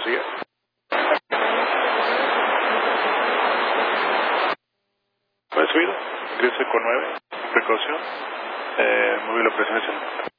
días. Pues subido, 13,9, precaución, móvil operaciones en